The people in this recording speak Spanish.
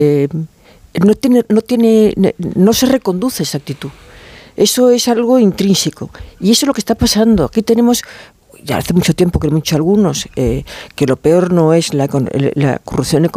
no se reconduce esa actitud. Eso es algo intrínseco. Y eso es lo que está pasando. Aquí tenemos, ya hace mucho tiempo que lo han dicho algunos, que lo peor no es la corrupción económica,